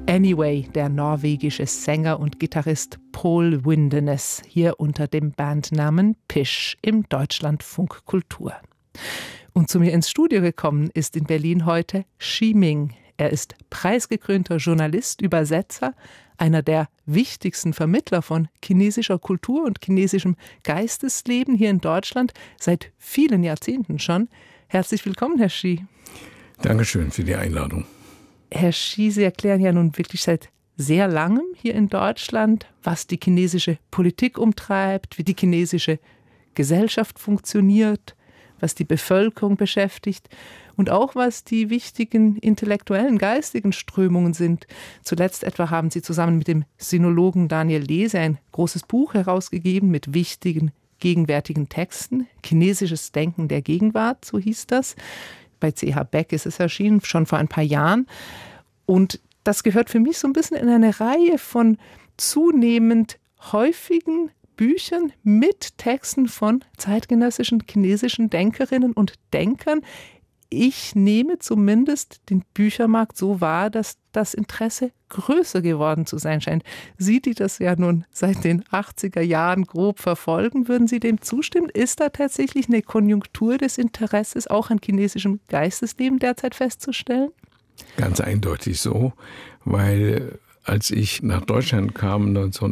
Anyway, der norwegische Sänger und Gitarrist Pål Windenes, hier unter dem Bandnamen Pish im Deutschlandfunk Kultur. Und zu mir ins Studio gekommen ist in Berlin heute Xi Ming. Er ist preisgekrönter Journalist, Übersetzer, einer der wichtigsten Vermittler von chinesischer Kultur und chinesischem Geistesleben hier in Deutschland, seit vielen Jahrzehnten schon. Herzlich willkommen, Herr Xi. Dankeschön für die Einladung. Herr Xi, Sie erklären ja nun wirklich seit sehr langem hier in Deutschland, was die chinesische Politik umtreibt, wie die chinesische Gesellschaft funktioniert, was die Bevölkerung beschäftigt und auch was die wichtigen intellektuellen, geistigen Strömungen sind. Zuletzt etwa haben Sie zusammen mit dem Sinologen Daniel Lese ein großes Buch herausgegeben mit wichtigen gegenwärtigen Texten. Chinesisches Denken der Gegenwart, so hieß das. Bei C.H. Beck ist es erschienen, schon vor ein paar Jahren. Und das gehört für mich so ein bisschen in eine Reihe von zunehmend häufigen Büchern mit Texten von zeitgenössischen chinesischen Denkerinnen und Denkern. Ich nehme zumindest den Büchermarkt so wahr, dass das Interesse größer geworden zu sein scheint. Sie, die das ja nun seit den 80er Jahren grob verfolgen, würden Sie dem zustimmen? Ist da tatsächlich eine Konjunktur des Interesses auch an chinesischem Geistesleben derzeit festzustellen? Ganz eindeutig so, weil als ich nach Deutschland kam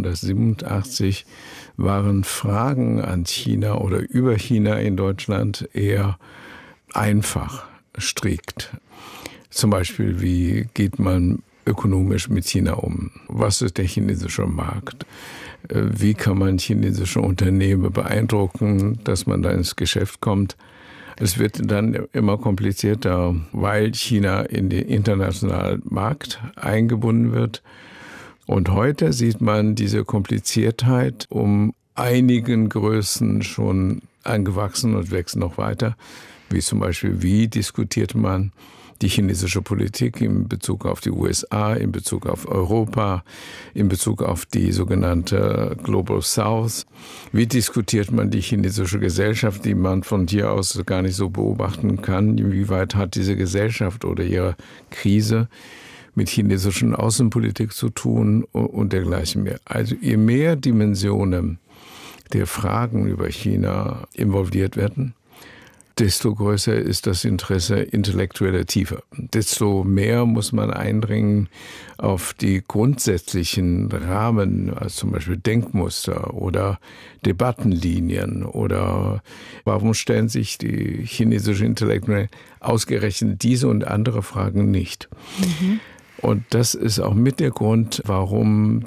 1987, waren Fragen an China oder über China in Deutschland eher einfach, strikt. Zum Beispiel, wie geht man ökonomisch mit China um? Was ist der chinesische Markt? Wie kann man chinesische Unternehmen beeindrucken, dass man da ins Geschäft kommt? Es wird dann immer komplizierter, weil China in den internationalen Markt eingebunden wird. Und heute sieht man diese Kompliziertheit um einigen Größen schon angewachsen und wächst noch weiter. Wie zum Beispiel, wie diskutiert man die chinesische Politik in Bezug auf die USA, in Bezug auf Europa, in Bezug auf die sogenannte Global South? Wie diskutiert man die chinesische Gesellschaft, die man von hier aus gar nicht so beobachten kann? Inwieweit hat diese Gesellschaft oder ihre Krise mit chinesischen Außenpolitik zu tun und dergleichen mehr? Also je mehr Dimensionen der Fragen über China involviert werden, desto größer ist das Interesse intellektueller Tiefe. Desto mehr muss man eindringen auf die grundsätzlichen Rahmen, also zum Beispiel Denkmuster oder Debattenlinien oder warum stellen sich die chinesischen Intellektuellen ausgerechnet diese und andere Fragen nicht. Und das ist auch mit der Grund, warum